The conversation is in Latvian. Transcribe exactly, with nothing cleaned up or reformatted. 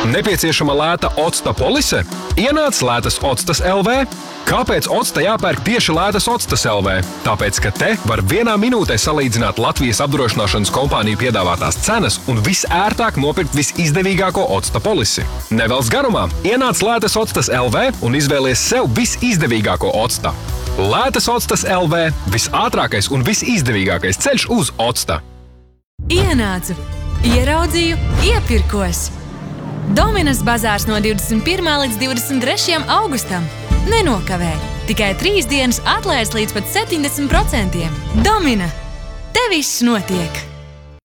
Nepieciešama lēta octa polise? Ienāc Lētas Octas L V. Kāpēc octa jāpērk tieši Lētas Octas L V? Tāpēc, ka te var vienā minūtē salīdzināt Latvijas apdrošināšanas kompāniju piedāvātās cenas un visērtāk nopirkt visizdevīgāko octa polisi. Nevelc garumā, ienāc Lētas Octas L V un izvēlies sev visizdevīgāko octa. Lētas Octas L V – visātrākais un visizdevīgākais ceļš uz octa. Ienācu, ieraudzīju, iepirkos. Dominas bazārs no divdesmit pirmā līdz divdesmit trešajam augustam. Nenokavē, tikai trīs dienas atlaides līdz pat septiņdesmit procentiem. Domina, te viss notiek!